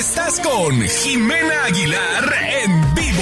Estás con Jimena Aguilar en vivo.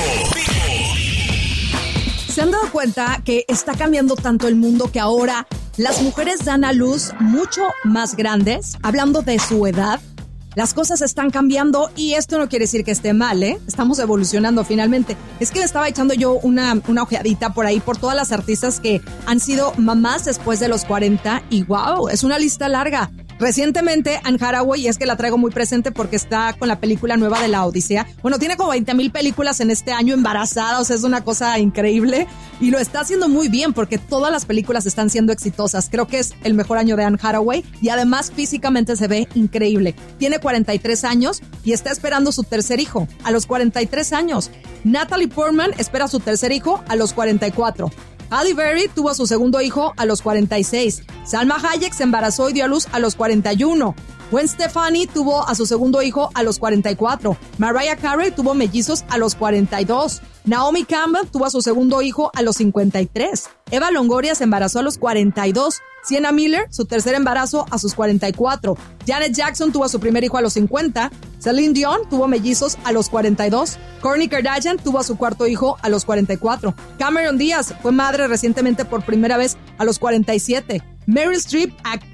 ¿Se han dado cuenta que está cambiando tanto el mundo que ahora las mujeres dan a luz mucho más grandes? Hablando de su edad, las cosas están cambiando y esto no quiere decir que esté mal, ¿eh? Estamos evolucionando finalmente. Es que me estaba echando yo una ojeadita por ahí por todas las artistas que han sido mamás después de los 40 y wow, es una lista larga. Recientemente Anne Hathaway, y es que la traigo muy presente porque está con la película nueva de La Odisea. Bueno, tiene como 20,000 películas en este año embarazada, o sea, es una cosa increíble. Y lo está haciendo muy bien porque todas las películas están siendo exitosas. Creo que es el mejor año de Anne Hathaway y además físicamente se ve increíble. Tiene 43 años y está esperando su tercer hijo a los 43 años. Natalie Portman espera su tercer hijo a los 44. Halle Berry tuvo a su segundo hijo a los 46. Salma Hayek se embarazó y dio a luz a los 41. Gwen Stefani tuvo a su segundo hijo a los 44. Mariah Carey tuvo mellizos a los 42. Naomi Campbell tuvo a su segundo hijo a los 53. Eva Longoria se embarazó a los 42. Sienna Miller, su tercer embarazo a sus 44. Janet Jackson tuvo a su primer hijo a los 50. Celine Dion tuvo mellizos a los 42. Kourtney Kardashian tuvo a su cuarto hijo a los 44. Cameron Díaz fue madre recientemente por primera vez a los 47. Meryl Streep,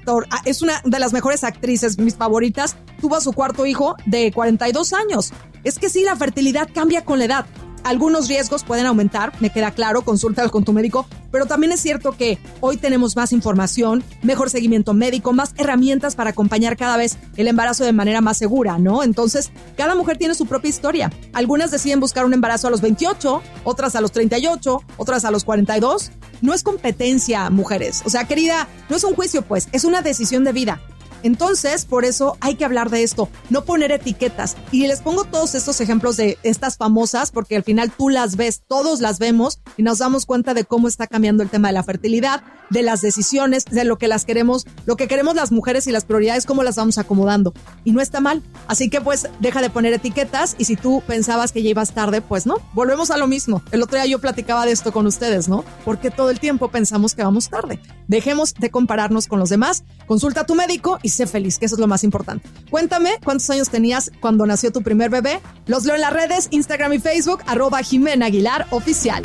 es una de las mejores actrices, mis favoritas, tuvo a su cuarto hijo de 42 años. Es que sí, la fertilidad cambia con la edad. Algunos riesgos pueden aumentar, me queda claro, consúltalo con tu médico, pero también es cierto que hoy tenemos más información, mejor seguimiento médico, más herramientas para acompañar cada vez el embarazo de manera más segura, ¿no? Entonces, cada mujer tiene su propia historia. Algunas deciden buscar un embarazo a los 28, otras a los 38, otras a los 42. No es competencia, mujeres. O sea, querida, no es un juicio, pues, es una decisión de vida. Entonces, por eso hay que hablar de esto, no poner etiquetas. Y les pongo todos estos ejemplos de estas famosas porque al final tú las ves, todos las vemos y nos damos cuenta de cómo está cambiando el tema de la fertilidad, de las decisiones, de lo que queremos las mujeres y las prioridades, cómo las vamos acomodando. Y no está mal. Así que pues deja de poner etiquetas y si tú pensabas que ya ibas tarde, pues no, volvemos a lo mismo. El otro día yo platicaba de esto con ustedes, ¿no? Porque todo el tiempo pensamos que vamos tarde. Dejemos de compararnos con los demás, consulta a tu médico y sé feliz, que eso es lo más importante. Cuéntame cuántos años tenías cuando nació tu primer bebé. Los leo en las redes, Instagram y Facebook, @Jimena Aguilar Oficial.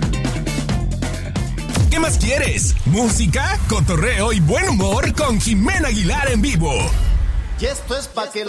¿Qué más quieres? Música, cotorreo y buen humor con Jimena Aguilar en vivo. Y esto es pa' que